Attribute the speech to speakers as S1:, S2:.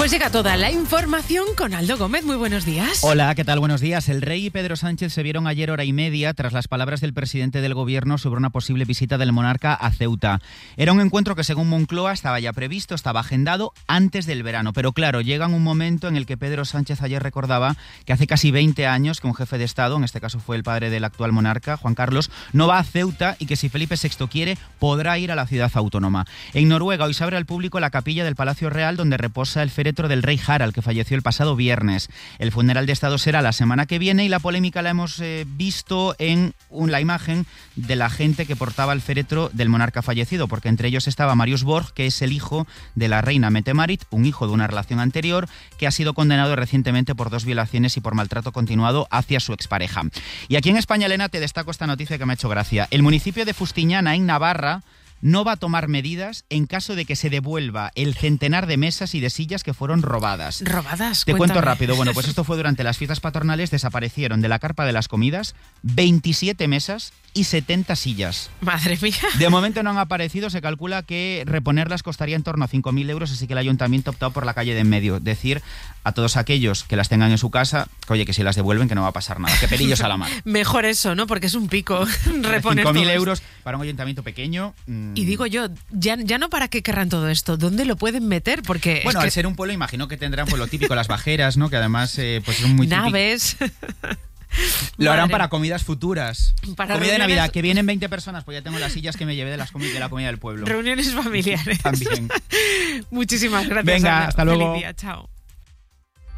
S1: Pues llega toda la información con Aldo Gómez. Muy buenos días.
S2: Hola, ¿qué tal? Buenos días. El rey y Pedro Sánchez se vieron ayer hora y media tras las palabras del presidente del gobierno sobre una posible visita del monarca a Ceuta. Era un encuentro que, según Moncloa, estaba ya previsto, estaba agendado antes del verano. Pero claro, llega un momento en el que Pedro Sánchez ayer recordaba que hace casi 20 años que un jefe de Estado, en este caso fue el padre del actual monarca, Juan Carlos, no va a Ceuta y que si Felipe VI quiere, podrá ir a la ciudad autónoma. En Noruega hoy se abre al público la capilla del Palacio Real donde reposa el féretro del rey Harald, que falleció el pasado viernes. El funeral de Estado será la semana que viene y la polémica la hemos visto en la imagen de la gente que portaba el féretro del monarca fallecido, porque entre ellos estaba Marius Borg, que es el hijo de la reina Mette-Marit, un hijo de una relación anterior, que ha sido condenado recientemente por 2 violaciones y por maltrato continuado hacia su expareja. Y aquí en España, Elena, te destaco esta noticia que me ha hecho gracia. El municipio de Fustiñana, en Navarra, no va a tomar medidas en caso de que se devuelva el centenar de mesas y de sillas que fueron robadas.
S1: ¿Robadas?
S2: Te
S1: Cuéntame.
S2: cuento rápido. Bueno, pues esto fue durante las fiestas patronales. Desaparecieron de la carpa de las comidas 27 mesas y 70 sillas.
S1: Madre mía.
S2: De momento no han aparecido. Se calcula que reponerlas costaría en torno a 5.000 euros, así que el ayuntamiento ha optado por la calle de en medio. Decir a todos aquellos que las tengan en su casa, que, oye, que si las devuelven que no va a pasar nada. Que pelillos a la mar.
S1: Mejor eso, ¿no? Porque es un pico reponer
S2: 5.000
S1: todo
S2: euros para un ayuntamiento pequeño.
S1: Y digo yo, ya no para qué querrán todo esto, ¿dónde lo pueden meter? Porque
S2: bueno, al ser un pueblo, imagino que tendrán pues lo típico, las bajeras, ¿no? Que además pues son muy
S1: naves.
S2: Lo harán para comidas futuras.
S1: Para
S2: comida
S1: reuniones...
S2: de Navidad, que vienen 20 personas, pues ya tengo las sillas que me llevé de la comida del pueblo.
S1: Reuniones familiares.
S2: También.
S1: Muchísimas gracias.
S2: Venga,
S1: Ana.
S2: hasta luego.
S1: Feliz día, chao.